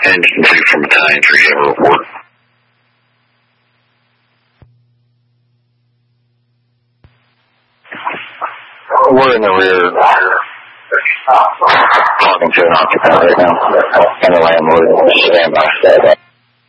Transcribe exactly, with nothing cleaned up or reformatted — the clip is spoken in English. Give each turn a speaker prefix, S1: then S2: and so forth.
S1: Engine two from Battalion three, you have a report.
S2: We're in the rear, talking to an occupant right now, and the landlord. Stand by.